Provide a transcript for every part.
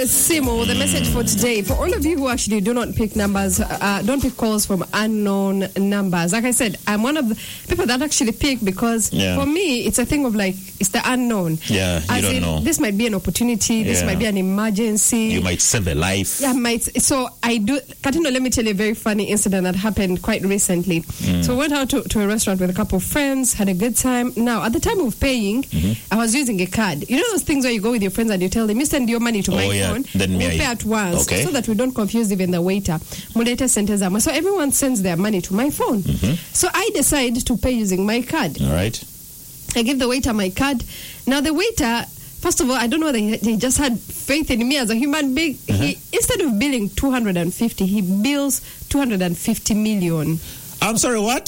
Simo, the message for today, for all of you who actually do not pick numbers, don't pick calls from unknown numbers. Like I said, I'm one of the people that actually pick because for me, it's a thing of like, it's the unknown. Yeah, you don't know. This might be an opportunity, this might be an emergency. You might save a life. Yeah, So I do, Katino, let me tell you a very funny incident that happened quite recently. So I went out to a restaurant with a couple of friends, had a good time. Now, at the time of paying, I was using a card. You know those things where you go with your friends and you tell them, you send your money to my phone. Then we'll pay at once so that we don't confuse even the waiter. So everyone sends their money to my phone. So I decide to pay using my card. All right. I give the waiter my card. Now the waiter, first of all, I don't know whether he just had faith in me as a human being. He, instead of billing 250, he bills 250 million. I'm sorry, what?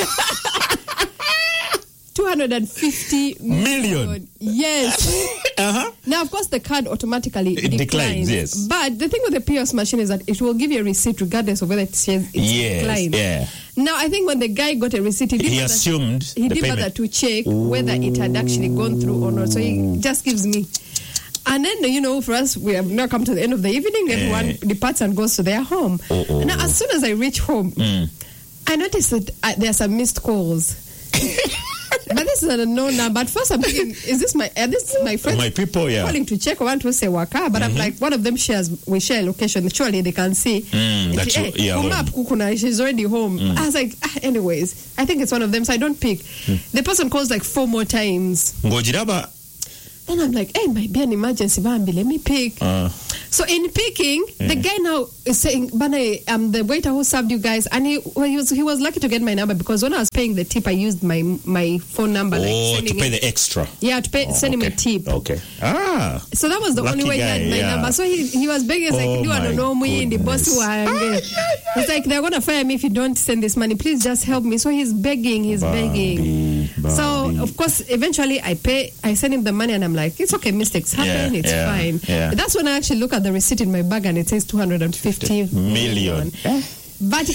250 million. Yes. Now, of course, the card automatically declines. Yes. But the thing with the POS machine is that it will give you a receipt regardless of whether it says it's declined. Yeah. Now, I think when the guy got a receipt, he didn't bother to check whether it had actually gone through or not. So he just gives me. And then, for us, we have now come to the end of the evening. Everyone departs and goes to their home. Now, as soon as I reach home, I noticed that there are some missed calls. But this is an unknown number. At first I'm thinking, is this my friend? My people, calling to check. I want to say waka, but I'm like, one of them we share a location. Surely they can see. She's already home. I was like, anyways, I think it's one of them, so I don't pick. The person calls like 4 more times. Then I'm like, hey, might be an emergency, Bambi, let me pick. So in picking, the guy now is saying, Bana, I'm the waiter who served you guys. And he was lucky to get my number because when I was paying the tip, I used my phone number. To pay the extra. Yeah, to pay, send him a tip. Okay. So that was the only way he had my number. So he was begging, like, you don't know me in the boss who are. It's like, they're going to fire me if you don't send this money. Please just help me. So he's begging. So, of course, eventually I pay. I send him the money and I'm like, it's okay, mistakes happen, it's fine. That's when I actually look at the receipt in my bag and it says 250 million. But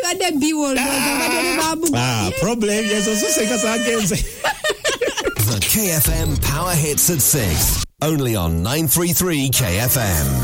problem. The KFM Power Hits at 6. Only on 933 KFM.